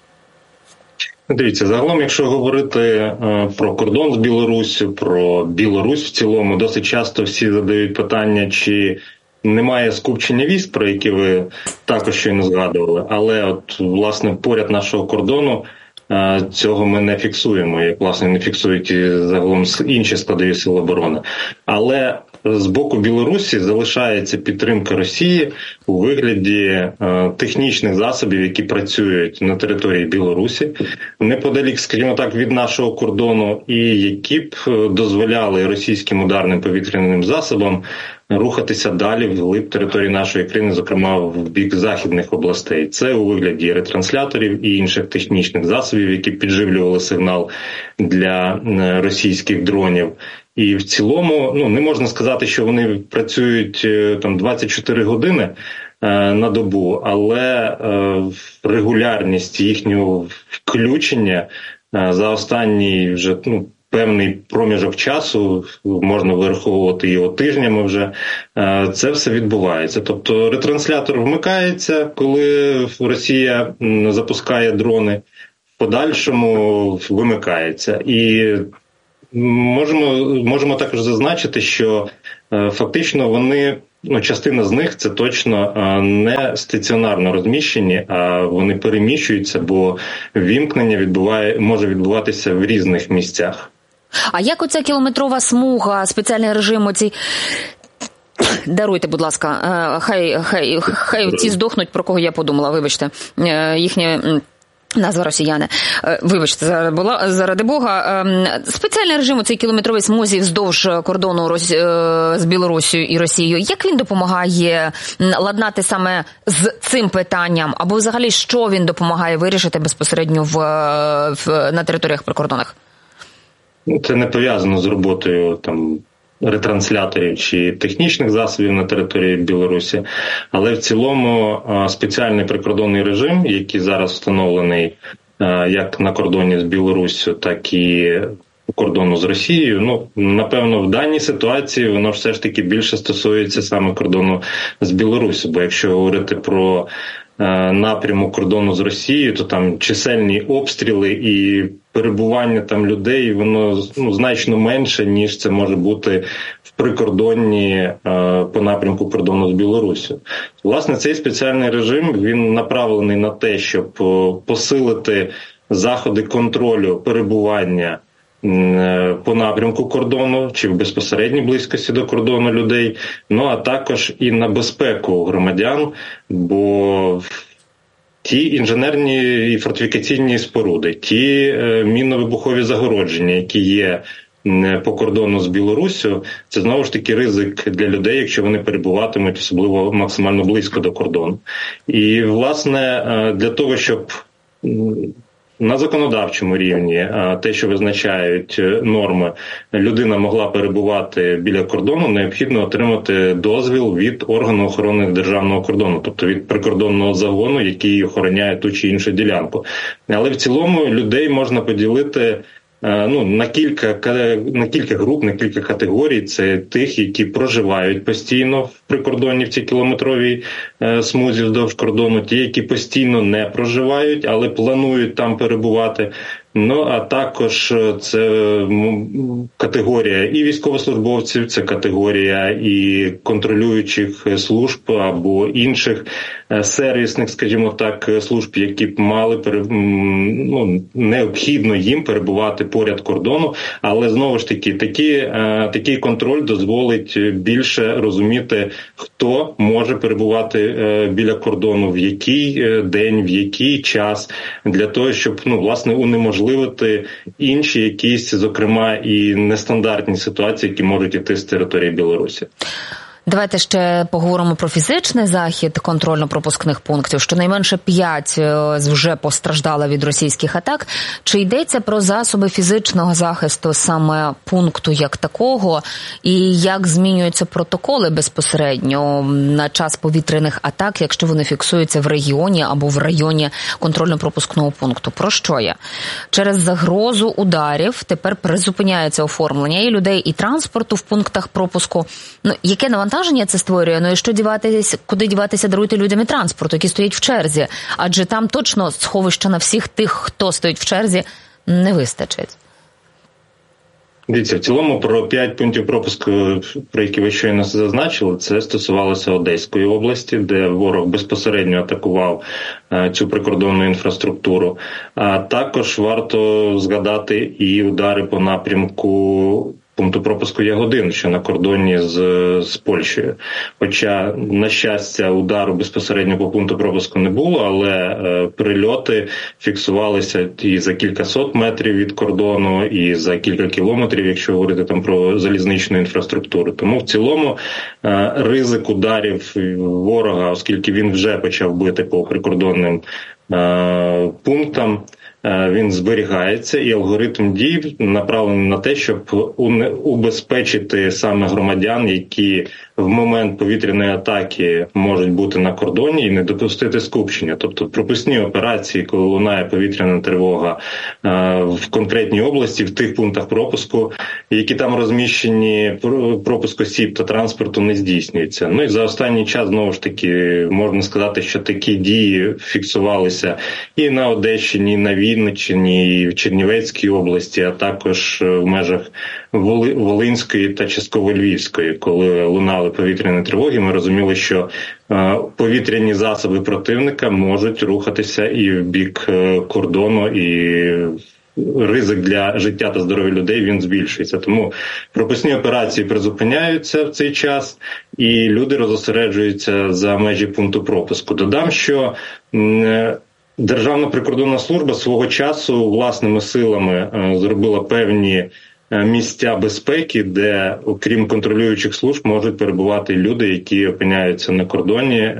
Дивіться, загалом, якщо говорити е, про кордон з Білоруссю, про Білорусь в цілому, досить часто всі задають питання, чи немає скупчення військ, про які ви також щойно згадували, але от, власне, поряд нашого кордону цього ми не фіксуємо, як, власне, не фіксують і загалом інші складові сил оборони. Але з боку Білорусі залишається підтримка Росії у вигляді е, технічних засобів, які працюють на території Білорусі, неподалік, скажімо так, від нашого кордону, і які б дозволяли російським ударним повітряним засобам рухатися далі вглиб території нашої країни, зокрема в бік західних областей. Це у вигляді ретрансляторів і інших технічних засобів, які підживлювали сигнал для російських дронів. І в цілому, ну, не можна сказати, що вони працюють там двадцять чотири години е, на добу, але е, регулярність їхнього включення е, за останній вже, ну, певний проміжок часу, можна вираховувати його тижнями вже, е, це все відбувається. Тобто ретранслятор вмикається, коли Росія запускає дрони, в подальшому вимикається. І Можемо, можемо також зазначити, що е, фактично вони, ну, частина з них це точно е, не стаціонарно розміщені, а вони переміщуються, бо вімкнення відбуває, може відбуватися в різних місцях. А як оця кілометрова смуга, спеціальний режим оці... Даруйте, будь ласка, хай, хай, хай ці здохнуть, про кого я подумала, вибачте, їхнє... Назва росіяни. Вибачте, заради Бога. Спеціальний режим у цій кілометровій смузі вздовж кордону з Білорусією і Росією. Як він допомагає ладнати саме з цим питанням? Або взагалі, що він допомагає вирішити безпосередньо в, в, на територіях прикордонних? Це не пов'язано з роботою там ретрансляторів чи технічних засобів на території Білорусі, але в цілому спеціальний прикордонний режим, який зараз встановлений як на кордоні з Білоруссю, так і по кордону з Росією, ну, напевно, в даній ситуації воно все ж таки більше стосується саме кордону з Білоруссю, бо якщо говорити про напряму кордону з Росією, то там чисельні обстріли і перебування там людей, воно, ну, значно менше, ніж це може бути в прикордонні е, по напрямку кордону з Білоруссю. Власне, цей спеціальний режим, він направлений на те, щоб посилити заходи контролю перебування по напрямку кордону чи в безпосередній близькості до кордону людей, ну а також і на безпеку громадян, бо ті інженерні і фортифікаційні споруди, ті мінно-вибухові загородження, які є по кордону з Білоруссю, це знову ж таки ризик для людей, якщо вони перебуватимуть особливо максимально близько до кордону. І, власне, для того, щоб на законодавчому рівні те, що визначають норми, людина могла перебувати біля кордону, необхідно отримати дозвіл від органу охорони державного кордону, тобто від прикордонного загону, який охороняє ту чи іншу ділянку. Але в цілому людей можна поділити ну, на кілька, на кілька груп, на кілька категорій. Це тих, які проживають постійно в прикордонні, в цій кілометровій е, смузі вздовж кордону, ті, які постійно не проживають, але планують там перебувати. Ну, а також це категорія і військовослужбовців, це категорія і контролюючих служб або інших сервісних, таких так, служб, які б мали, ну, необхідно їм перебувати поряд кордону, але знову ж таки, такі, такий контроль дозволить більше розуміти, хто може перебувати біля кордону, в який день, в який час, для того, щоб, ну, власне, унеможливити інші якісь, зокрема, і нестандартні ситуації, які можуть іти з території Білорусі. Давайте ще поговоримо про фізичний захід контрольно-пропускних пунктів. Щонайменше п'ять вже постраждали від російських атак. Чи йдеться про засоби фізичного захисту саме пункту як такого? І як змінюються протоколи безпосередньо на час повітряних атак, якщо вони фіксуються в регіоні або в районі контрольно-пропускного пункту? Про що я? Через загрозу ударів тепер призупиняється оформлення і людей, і транспорту в пунктах пропуску. Ну, яке навантаження це створює, ну і що діватися, куди діватися, даруйте людям і транспорту, які стоять в черзі, адже там точно сховища на всіх тих, хто стоїть в черзі, не вистачить. Дивіться, в цілому про п'ять пунктів пропуску, про які ви щойно зазначили, це стосувалося Одеської області, де ворог безпосередньо атакував цю прикордонну інфраструктуру. А також варто згадати і удари по напрямку пункту пропуску Ягодин, що на кордоні з, з Польщею. Хоча, на щастя, удару безпосередньо по пункту пропуску не було, але е, прильоти фіксувалися і за кількасот метрів від кордону, і за кілька кілометрів, якщо говорити там про залізничну інфраструктуру. Тому в цілому е, ризик ударів ворога, оскільки він вже почав бити по прикордонним е, пунктам, він зберігається, і алгоритм дій направлений на те, щоб убезпечити саме громадян, які в момент повітряної атаки можуть бути на кордоні, і не допустити скупчення. Тобто пропускні операції, коли лунає повітряна тривога в конкретній області, в тих пунктах пропуску, які там розміщені, пропуск осіб та транспорту не здійснюється. Ну і за останній час, знову ж таки, можна сказати, що такі дії фіксувалися і на Одещині, і на Вінниччині, і в Чернівецькій області, а також в межах Волинської та частково Львівської, коли лунали повітряні тривоги, ми розуміли, що повітряні засоби противника можуть рухатися і в бік кордону, і ризик для життя та здоров'я людей, він збільшується. Тому пропускні операції призупиняються в цей час, і люди розосереджуються за межі пункту пропуску. Додам, що Державна прикордонна служба свого часу власними силами зробила певні місця безпеки, де, окрім контролюючих служб, можуть перебувати люди, які опиняються на кордоні,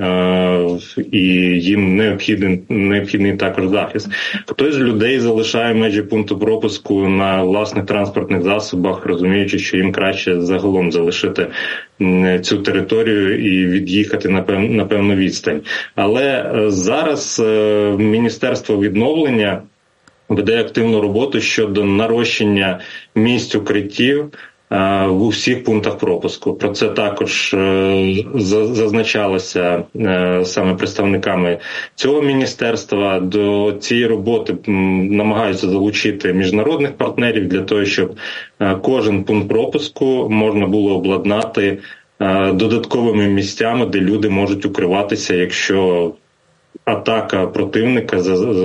і їм необхідний, необхідний також захист. Хтось з людей залишає межі пункту пропуску на власних транспортних засобах, розуміючи, що їм краще загалом залишити цю територію і від'їхати на, пев, на певну відстань. Але зараз Міністерство відновлення веде активну роботу щодо нарощення місць укриттів в усіх пунктах пропуску. Про це також зазначалося саме представниками цього міністерства. До цієї роботи намагаються залучити міжнародних партнерів для того, щоб кожен пункт пропуску можна було обладнати додатковими місцями, де люди можуть укриватися, якщо атака противника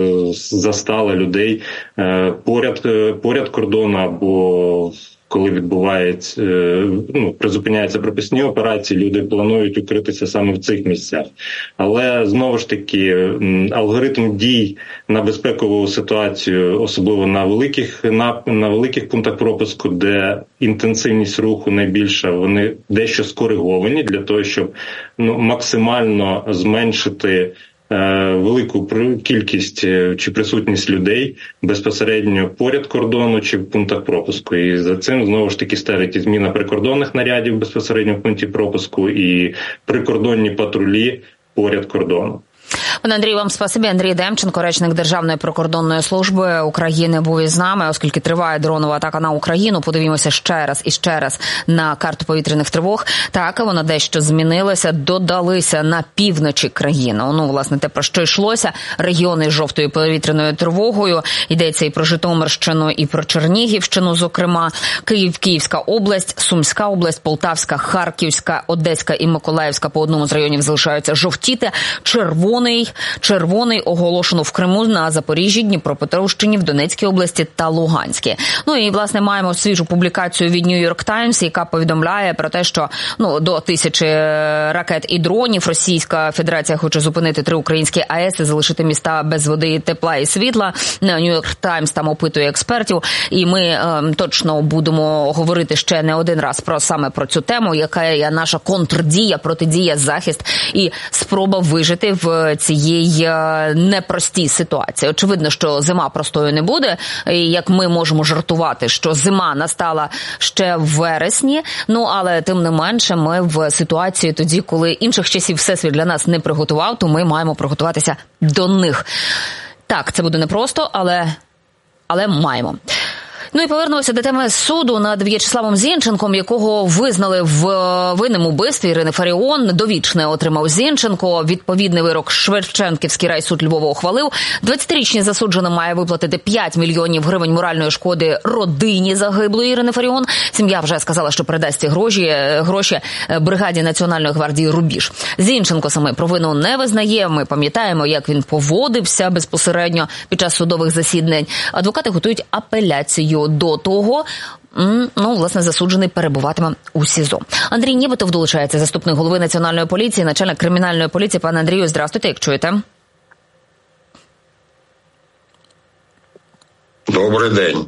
застала людей поряд, поряд кордону, або коли відбувається, ну, призупиняються пропускні операції, люди планують укритися саме в цих місцях. Але, знову ж таки, алгоритм дій на безпекову ситуацію, особливо на великих, на, на великих пунктах пропуску, де інтенсивність руху найбільша, вони дещо скориговані для того, щоб ну, максимально зменшити велику кількість чи присутність людей безпосередньо поряд кордону чи в пунктах пропуску. І за цим, знову ж таки, стежить і зміна прикордонних нарядів безпосередньо в пункті пропуску, і прикордонні патрулі поряд кордону. Пане Андрій, вам спасибі. Андрій Демченко, речник Державної прикордонної служби України, був із нами. Оскільки триває дронова атака на Україну, подивімося ще раз і ще раз на карту повітряних тривог. Так, вона дещо змінилася, додалися на півночі країни. Ну, власне, те, про що йшлося. Регіони з жовтою повітряною тривогою. Йдеться і про Житомирщину, і про Чернігівщину, зокрема. Київ, Київська область, Сумська область, Полтавська, Харківська, Одеська і Миколаївська по одному з районів залишаються жовтіти. Червоний Червоний оголошено в Криму, на Запоріжжі, Дніпропетровщині, в Донецькій області та Луганській. Ну і, власне, маємо свіжу публікацію від New York Times, яка повідомляє про те, що ну, до тисячі ракет і дронів Російська Федерація хоче зупинити три українські АЕС і залишити міста без води, тепла і світла. New York Times там опитує експертів, і ми е, точно будемо говорити ще не один раз про саме про цю тему, яка є наша контрдія, протидія, захист і спроба вижити в цій непростій ситуації. Очевидно, що зима простою не буде, і як ми можемо жартувати, що зима настала ще в вересні, ну, але тим не менше ми в ситуації тоді, коли інших часів Всесвіт для нас не приготував, то ми маємо приготуватися до них. Так, це буде непросто, але, але маємо. Ну і повернемося до теми суду над В'ячеславом Зінченком, якого визнали в винним убивстві Ірини Фаріон. Довічне отримав Зінченко. Відповідний вирок Шевченківський райсуд Львова ухвалив. двадцятирічний засуджений має виплатити п'ять мільйонів гривень моральної шкоди родині загиблої Ірини Фаріон. Сім'я вже сказала, що передасть ці гроші, гроші бригаді Національної гвардії «Рубіж». Зінченко саме провину не визнає. Ми пам'ятаємо, як він поводився безпосередньо під час судових засідань. Адвокати готують апеляцію до того. Ну, власне, засуджений перебуватиме у СІЗО. Андрій Нєбетов долучається, заступник голови Національної поліції, начальник кримінальної поліції. Пане Андрію, здравствуйте, як чуєте? Добрий день.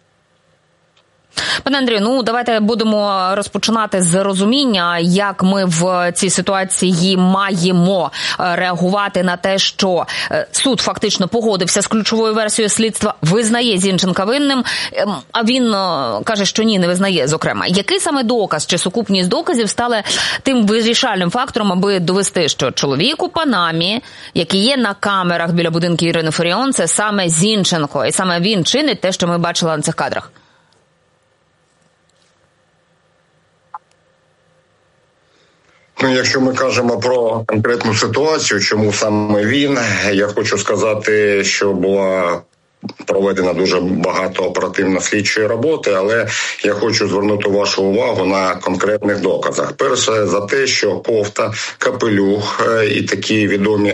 Пане Андрію, ну давайте будемо розпочинати з розуміння, як ми в цій ситуації маємо реагувати на те, що суд фактично погодився з ключовою версією слідства, визнає Зінченка винним, а він каже, що ні, не визнає, зокрема. Який саме доказ чи сукупність доказів стали тим вирішальним фактором, аби довести, що чоловік у Панамі, який є на камерах біля будинку Ірини Фаріон, це саме Зінченко, і саме він чинить те, що ми бачили на цих кадрах? Ну, якщо ми кажемо про конкретну ситуацію, чому саме він, я хочу сказати, що була проведена дуже багато оперативно-слідчої роботи, але я хочу звернути вашу увагу на конкретних доказах. Перше, за те, що кофта, капелюх і такі відомі